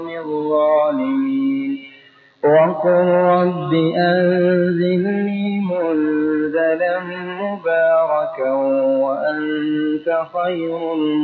الظالمين وقل رب أنزلني منزلا مباركا وأنت خير